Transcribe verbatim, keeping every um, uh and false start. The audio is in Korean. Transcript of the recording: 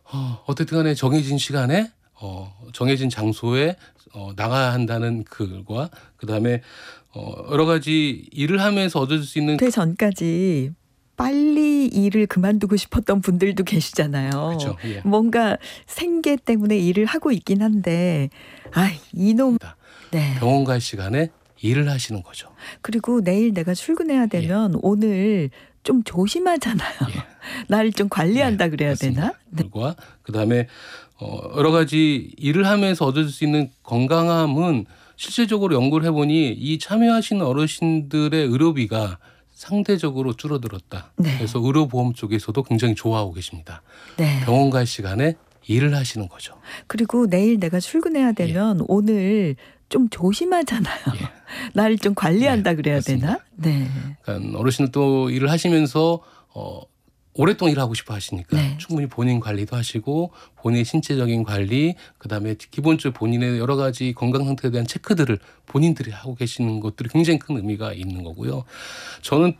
어, 어쨌든 간에 정해진 시간에 어, 정해진 장소에 어, 나가야 한다는 그과 그다음에 어, 여러 가지 일을 하면서 얻을 수 있는 그 전까지 빨리 일을 그만두고 싶었던 분들도 계시잖아요. 그렇죠. 예. 뭔가 생계 때문에 일을 하고 있긴 한데 아 이놈 네. 병원 갈 시간에 일을 하시는 거죠. 그리고 내일 내가 출근해야 되면 예. 오늘 좀 조심하잖아요. 예. 나를 좀 관리한다 네, 그래야 맞습니다. 되나? 네. 그다음에 어, 여러 가지 일을 하면서 얻을 수 있는 건강함은 실질적으로 연구를 해보니 이 참여하시는 어르신들의 의료비가 상대적으로 줄어들었다. 네. 그래서 의료보험 쪽에서도 굉장히 좋아하고 계십니다. 네. 병원 갈 시간에 일을 하시는 거죠. 그리고 내일 내가 출근해야 되면 예. 오늘 좀 조심하잖아요. 예. 나를 좀 관리한다 네, 그래야 맞습니다. 되나? 네. 그러니까 어르신은 또 일을 하시면서 어, 오랫동안 일하고 싶어 하시니까 네. 충분히 본인 관리도 하시고 본인의 신체적인 관리 그다음에 기본적으로 본인의 여러 가지 건강 상태에 대한 체크들을 본인들이 하고 계시는 것들이 굉장히 큰 의미가 있는 거고요. 저는